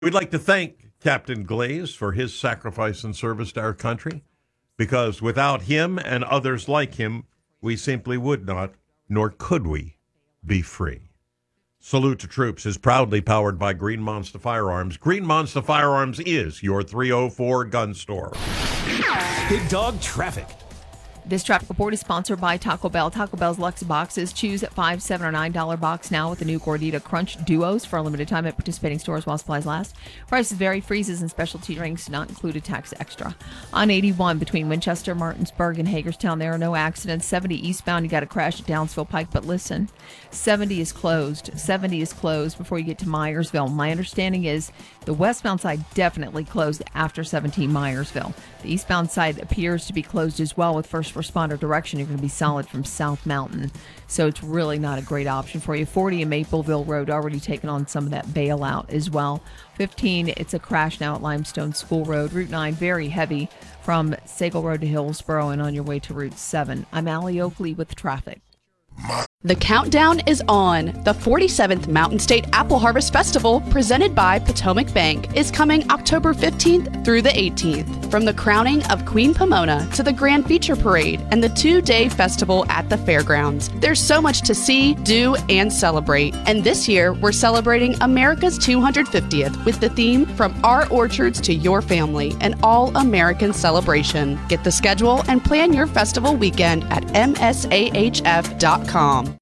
We'd like to thank Captain Glaze for his sacrifice and service to our country, because without him and others like him, we simply would not, nor could we, be free. Salute to Troops is proudly powered by Green Monster Firearms. Green Monster Firearms is your 304 gun store. Big Dog Traffic. This traffic report is sponsored by Taco Bell. Taco Bell's Luxe Boxes. Choose at $5, $7, or $9 box now with the new Gordita Crunch Duos for a limited time at participating stores while supplies last. Prices vary. Freezes and specialty drinks not included. Tax extra. On 81 between Winchester, Martinsburg, and Hagerstown, there are no accidents. 70 eastbound, you got a crash at Downsville Pike, but listen, 70 is closed. 70 is closed before you get to Myersville. My understanding is the westbound side definitely closed after 17 Myersville. The eastbound side appears to be closed as well with first responder direction. You're going to be solid from South Mountain, so it's really not a great option for you. 40 and Mapleville Road already taken on some of that bailout as well. 15, it's a crash now at Limestone School Road. Route 9, very heavy from Sagal Road to Hillsboro and on your way to Route 7. I'm Allie Oakley with traffic. The countdown is on. The 47th Mountain State Apple Harvest Festival, presented by Potomac Bank, is coming October 15th through the 18th. From the crowning of Queen Pomona to the Grand Feature Parade and the 2-day festival at the fairgrounds, there's so much to see, do, and celebrate. And this year, we're celebrating America's 250th with the theme From Our Orchards to Your Family, an all-American celebration. Get the schedule and plan your festival weekend at msahf.com.